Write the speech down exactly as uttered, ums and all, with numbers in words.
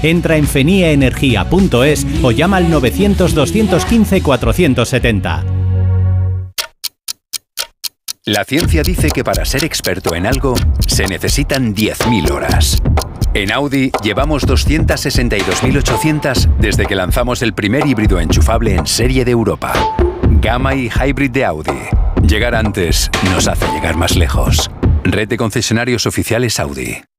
Entra en feniaenergia punto es o llama al novecientos, doscientos quince, cuatrocientos setenta. La ciencia dice que para ser experto en algo se necesitan diez mil horas. En Audi llevamos doscientas sesenta y dos mil ochocientas desde que lanzamos el primer híbrido enchufable en serie de Europa. Gamma y Hybrid de Audi. Llegar antes nos hace llegar más lejos. Red de concesionarios oficiales Audi.